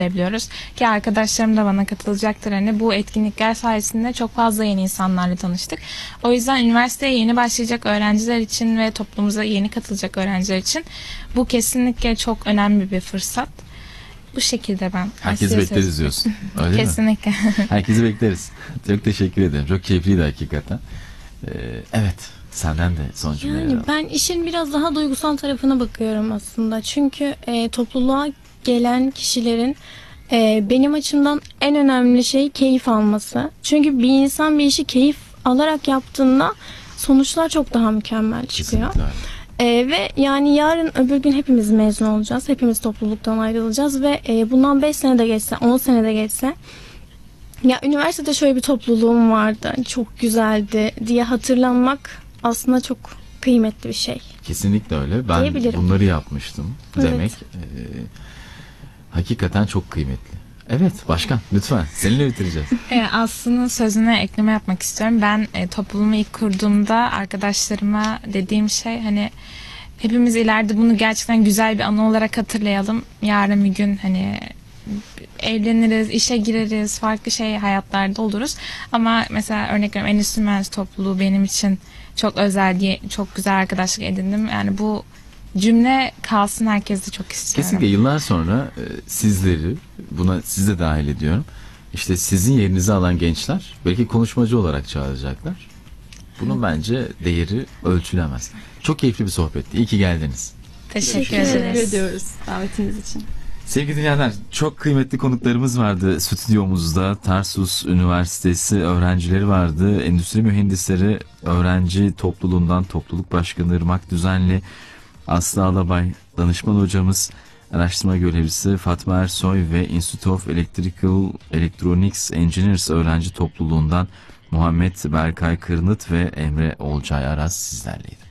edebiliyoruz. Ki arkadaşlarım da bana katılacaktır. Hani bu etkinlikler sayesinde çok fazla yeni insanlarla tanıştık. O yüzden üniversiteye yeni başlayacak öğrenciler için ve toplumumuza yeni katılacak öğrenciler için bu kesinlikle çok önemli bir fırsat. Bu şekilde ben. Herkesi bekleriz diyorsun. Öyle kesinlikle. mi? Herkesi bekleriz. Çok teşekkür ederim. Çok keyifliydi hakikaten. Evet. Senden de son cümleleri Yani alalım. ben işin biraz daha duygusal tarafına bakıyorum aslında. Çünkü topluluğa gelen kişilerin benim açımdan en önemli şey keyif alması. Çünkü bir insan bir işi keyif alarak yaptığında sonuçlar çok daha mükemmel çıkıyor. Kesinlikle öyle. Ve yani yarın öbür gün hepimiz mezun olacağız. Hepimiz topluluktan ayrılacağız ve bundan 5 sene de geçse, 10 sene de geçse ya üniversitede şöyle bir topluluğum vardı, çok güzeldi diye hatırlanmak aslında çok kıymetli bir şey. Kesinlikle öyle. Ben Diyebilirim. bunları yapmıştım Evet. demek hakikaten çok kıymetli. Evet başkan lütfen seninle bitireceğiz. Aslı'nın sözüne ekleme yapmak istiyorum. Ben topluluğumu ilk kurduğumda arkadaşlarıma dediğim şey hani hepimiz ileride bunu gerçekten güzel bir anı olarak hatırlayalım. Yarın bir gün hani evleniriz, işe gireriz, farklı hayatlarda oluruz. Ama mesela örnek veriyorum endüstri mühendisi topluluğu benim için çok özel diye çok güzel arkadaşlık edindim. Yani bu cümle kalsın, herkes de çok istiyorum. Kesinlikle yıllar sonra sizleri, buna siz de dahil ediyorum, işte sizin yerinizi alan gençler belki konuşmacı olarak çağıracaklar. Bunun bence değeri ölçülemez. Çok keyifli bir sohbetti. İyi ki geldiniz. Teşekkür ederiz. ederiz. Teşekkür ediyoruz davetiniz için. Sevgili dinleyenler, çok kıymetli konuklarımız vardı stüdyomuzda. Tarsus Üniversitesi öğrencileri vardı. Endüstri mühendisleri öğrenci topluluğundan topluluk başkanı Irmak Düzenli, Aslı Alabay, danışman hocamız, araştırma görevlisi Fatma Ersoy ve Institute of Electrical Electronics Engineers öğrenci topluluğundan Muhammed Berkay Kırnıt ve Emre Olcay Aras sizlerleydi.